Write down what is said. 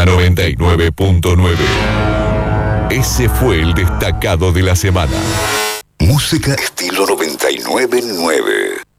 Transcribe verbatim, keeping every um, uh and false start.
la noventa y nueve punto nueve. Ese fue el destacado de la semana. Música estilo noventa y nueve punto nueve.